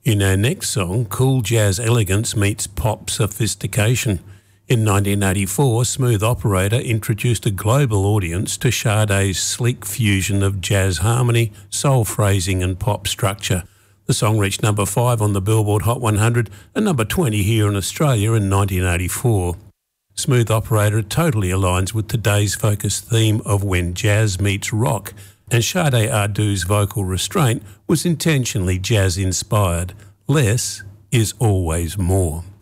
In our next song, cool jazz elegance meets pop sophistication. In 1984, Smooth Operator introduced a global audience to Sade's sleek fusion of jazz harmony, soul phrasing and pop structure. The song reached number 5 on the Billboard Hot 100 and number 20 here in Australia in 1984. Smooth Operator totally aligns with today's focused theme of when jazz meets rock, and Sade Ardou's vocal restraint was intentionally jazz-inspired. Less is always more.